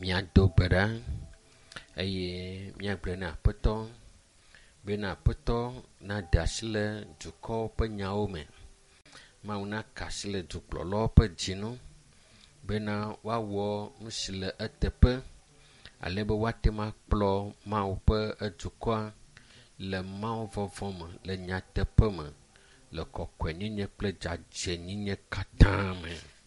Miado gbe ɖa eye míagblɔ na Aƒetɔ bena Aƒetɔ nade asi le dukɔwo ƒe nyawo me. Mawu naka asi le dukplɔlawo ƒe dzi nu bena woawɔ nu si le eteƒe ale be woate ŋu akplɔ Mawu ƒe dukɔa le mawuvɔvɔ̃ me, le nyateƒe me, le kɔkɔenyenye kple dzadzɛnyenye katã me.